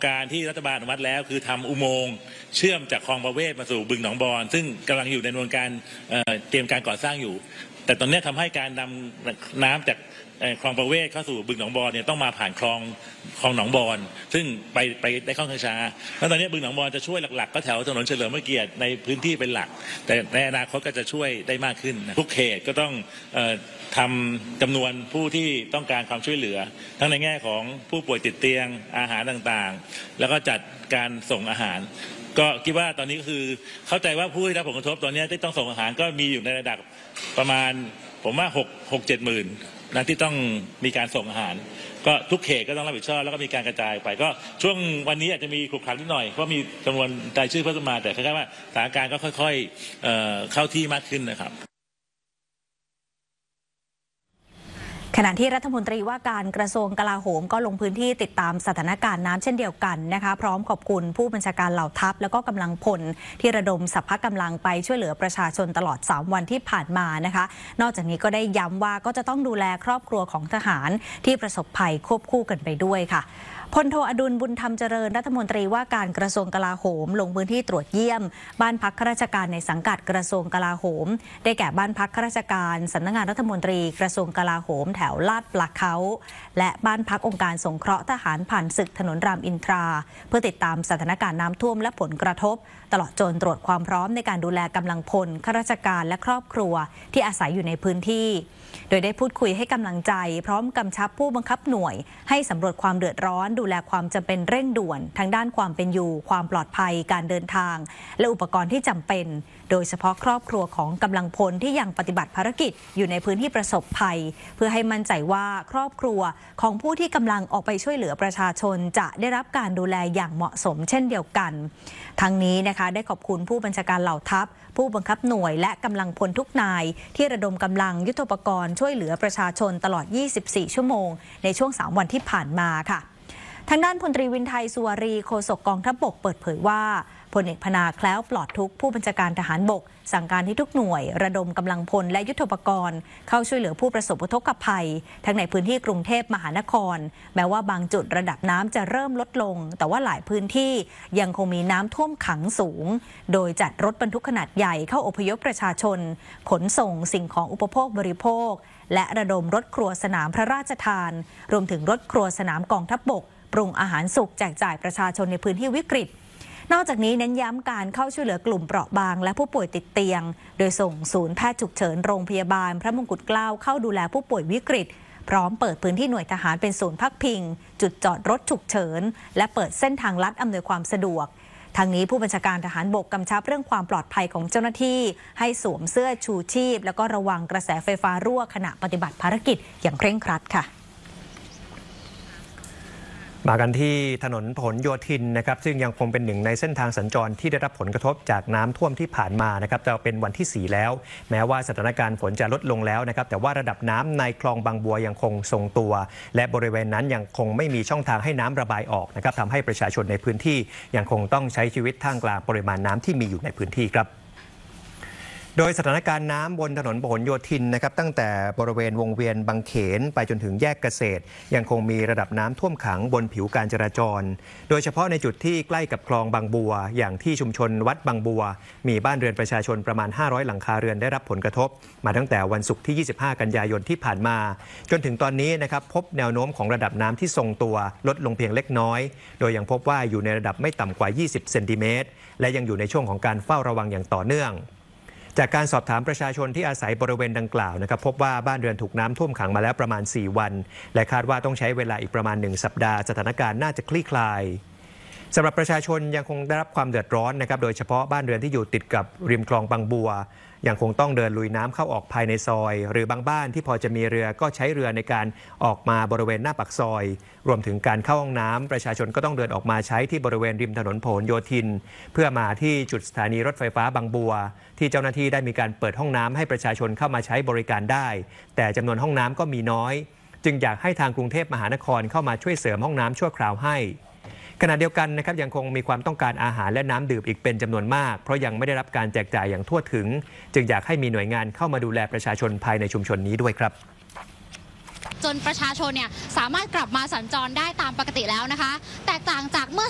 การที่รัฐบาลอนุมัติแล้วคือทำอุโมงค์เชื่อมจากคลองประเวศมาสู่บึงหนองบอนซึ่งกำลังอยู่ในกระบวนการเตรียมการก่อสร้างอยู่แต่ตอนนี้ทำให้การนำน้ำจากคลองประเวศเข้าสู่บึงหนองบอนเนี่ยต้องมาผ่านคลองหนองบอนซึ่งไปได้ค่อนข้างช้าแล้วตอนนี้บึงหนองบอนจะช่วยหลักๆก็แถวถนนเฉลิมพระเกียรติในพื้นที่เป็นหลักแต่ในอนาคตก็จะช่วยได้มากขึ้นทุกเขตก็ต้องทำจำนวนผู้ที่ต้องการความช่วยเหลือทั้งในแง่ของผู้ป่วยติดเตียงอาหารต่างๆแล้วก็จัดการส่งอาหารก็คิดว่าตอนนี้ก็คือเข้าใจว่าผู้ที่รับผลกระทบตอนนี้ที่ต้องส่งอาหารก็มีอยู่ในระดับประมาณผมว่า6-7 หมื่นนะที่ต้องมีการส่งอาหารก็ทุกเขตก็ต้องรับผิดชอบแล้วก็มีการกระจายไปก็ช่วงวันนี้อาจจะมีขรุขระนิดหน่อยเพราะมีจำนวนรายชื่อเพิ่มมาแต่คล้ายๆว่าสถานการณ์ก็ค่อยๆเข้าที่มากขึ้นนะครับขณะที่รัฐมนตรีว่าการกระทรวงกลาโหมก็ลงพื้นที่ติดตามสถานการณ์น้ำเช่นเดียวกันนะคะพร้อมขอบคุณผู้บัญชาการเหล่าทัพแล้วก็กำลังพลที่ระดมสรรพกำลังไปช่วยเหลือประชาชนตลอด3วันที่ผ่านมานะคะนอกจากนี้ก็ได้ย้ำว่าก็จะต้องดูแลครอบครัวของทหารที่ประสบภัยควบคู่กันไปด้วยค่ะพลโทอดุลบุญธรรมเจริญรัฐมนตรีว่าการกระทรวงกลาโหมลงพื้นที่ตรวจเยี่ยมบ้านพักข้าราชการในสังกัดกระทรวงกลาโหมได้แก่บ้านพักข้าราชการสำนักงานรัฐมนตรีกระทรวงกลาโหมแถวลาดปลาเขาและบ้านพักองค์การสงเคราะห์ทหารผ่านศึกถนนรามอินทราเพื่อติดตามสถานการณ์น้ำท่วมและผลกระทบตลอดจนตรวจความพร้อมในการดูแลกำลังพลข้าราชการและครอบครัวที่อาศัยอยู่ในพื้นที่โดยได้พูดคุยให้กำลังใจพร้อมกำชับผู้บังคับหน่วยให้สำรวจความเดือดร้อนดูแลความจำเป็นเร่งด่วนทั้งด้านความเป็นอยู่ความปลอดภัยการเดินทางและอุปกรณ์ที่จำเป็นโดยเฉพาะครอบครัวของกำลังพลที่ยังปฏิบัติภารกิจอยู่ในพื้นที่ประสบภัยเพื่อให้มั่นใจว่าครอบครัวของผู้ที่กำลังออกไปช่วยเหลือประชาชนจะได้รับการดูแลอย่างเหมาะสมเช่นเดียวกันทั้งนี้นะคะได้ขอบคุณผู้บัญชาการเหล่าทัพผู้บังคับหน่วยและกำลังพลทุกนายที่ระดมกำลังยุทโธปกรณ์ช่วยเหลือประชาชนตลอด24 ชั่วโมงในช่วง3วันที่ผ่านมาค่ะทางด้านพลตรีวินไทยสุวารีโฆษกกองทัพบกเปิดเผยว่าพลเอกพนาแคล้วปลอดทุกข์ผู้บัญชาการทหารบกสั่งการให้ทุกหน่วยระดมกำลังพลและยุทโธปกรณ์เข้าช่วยเหลือผู้ประสบอุทกภัยทั้งในพื้นที่กรุงเทพมหานครแม้ว่าบางจุดระดับน้ำจะเริ่มลดลงแต่ว่าหลายพื้นที่ยังคงมีน้ำท่วมขังสูงโดยจัดรถบรรทุกขนาดใหญ่เข้าอพยพประชาชนขนส่งสิ่งของอุปโภคบริโภคและระดมรถครัวสนามพระราชทานรวมถึงรถครัวสนามกองทัพบกปรุงอาหารสุกแจกจ่ายประชาชนในพื้นที่วิกฤตนอกจากนี้เน้นย้ำการเข้าช่วยเหลือกลุ่มเปราะบางและผู้ป่วยติดเตียงโดยส่งศูนย์แพทย์ฉุกเฉินโรงพยาบาลพระมงกุฎเกล้าเข้าดูแลผู้ป่วยวิกฤตพร้อมเปิดพื้นที่หน่วยทหารเป็นศูนย์พักพิงจุดจอดรถฉุกเฉินและเปิดเส้นทางลัดอำนวยความสะดวกทางนี้ผู้บัญชาการทหารบกกำชับเรื่องความปลอดภัยของเจ้าหน้าที่ให้สวมเสื้อชูชีพแล้วก็ระวังกระแสไฟฟ้ารั่วขณะปฏิบัติภารกิจอย่างเคร่งครัดค่ะมากันที่ถนนพหลโยธินนะครับซึ่งยังคงเป็นหนึ่งในเส้นทางสัญจรที่ได้รับผลกระทบจากน้ำท่วมที่ผ่านมานะครับจะเป็นวันที่4แล้วแม้ว่าสถานการณ์ฝนจะลดลงแล้วนะครับแต่ว่าระดับน้ำในคลองบางบัวยังคงทรงตัวและบริเวณนั้นยังคงไม่มีช่องทางให้น้ำระบายออกนะครับทำให้ประชาชนในพื้นที่ยังคงต้องใช้ชีวิตท่ามกลางปริมาณน้ำที่มีอยู่ในพื้นที่ครับโดยสถานการณ์น้ำบนถนนพหลโยธินนะครับตั้งแต่บริเวณวงเวียนบางเขนไปจนถึงแยกเกษตรยังคงมีระดับน้ำท่วมขังบนผิวการจราจรโดยเฉพาะในจุดที่ใกล้กับคลองบางบัวอย่างที่ชุมชนวัดบางบัวมีบ้านเรือนประชาชนประมาณ500หลังคาเรือนได้รับผลกระทบมาตั้งแต่วันศุกร์ที่25กันยายนที่ผ่านมาจนถึงตอนนี้นะครับพบแนวโน้มของระดับน้ำที่ทรงตัวลดลงเพียงเล็กน้อยโดยยังพบว่าอยู่ในระดับไม่ต่ำกว่า20เซนติเมตรและยังอยู่ในช่วงของการเฝ้าระวังอย่างต่อเนื่องจากการสอบถามประชาชนที่อาศัยบริเวณดังกล่าวนะครับพบว่าบ้านเรือนถูกน้ำท่วมขังมาแล้วประมาณ4วันและคาดว่าต้องใช้เวลาอีกประมาณ1สัปดาห์สถานการณ์น่าจะคลี่คลายสำหรับประชาชนยังคงได้รับความเดือดร้อนนะครับโดยเฉพาะบ้านเรือนที่อยู่ติดกับริมคลองบางบัวยังคงต้องเดินลุยน้ำเข้าออกภายในซอยหรือบางบ้านที่พอจะมีเรือก็ใช้เรือในการออกมาบริเวณหน้าปากซอยรวมถึงการเข้าห้องน้ำประชาชนก็ต้องเดินออกมาใช้ที่บริเวณริมถนนพหลโยธินเพื่อมาที่จุดสถานีรถไฟฟ้าบางบัวที่เจ้าหน้าที่ได้มีการเปิดห้องน้ำให้ประชาชนเข้ามาใช้บริการได้แต่จำนวนห้องน้ำก็มีน้อยจึงอยากให้ทางกรุงเทพมหานครเข้ามาช่วยเสริมห้องน้ำชั่วคราวให้ขณะเดียวกันนะครับยังคงมีความต้องการอาหารและน้ำดื่มอีกเป็นจำนวนมากเพราะยังไม่ได้รับการแจกจ่ายอย่างทั่วถึงจึงอยากให้มีหน่วยงานเข้ามาดูแลประชาชนภายในชุมชนนี้ด้วยครับจนประชาชนเนี่ยสามารถกลับมาสัญจรได้ตามปกติแล้วนะคะแตกต่างจากเมื่อ